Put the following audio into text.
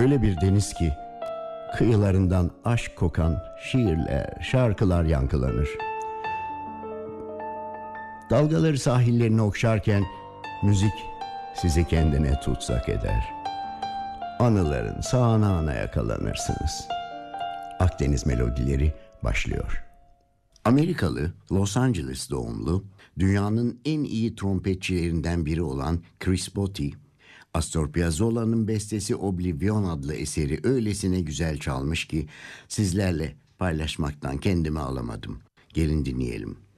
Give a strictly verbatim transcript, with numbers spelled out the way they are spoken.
Öyle bir deniz ki kıyılarından aşk kokan şiirler, şarkılar yankılanır. Dalgaları sahillerini okşarken müzik sizi kendine tutsak eder. Anıların sağanağına yakalanırsınız. Akdeniz melodileri başlıyor. Amerikalı, Los Angeles doğumlu, dünyanın en iyi trompetçilerinden biri olan Chris Botti, Astor Piazzolla'nın bestesi Oblivion adlı eseri öylesine güzel çalmış ki sizlerle paylaşmaktan kendimi alamadım. Gelin dinleyelim.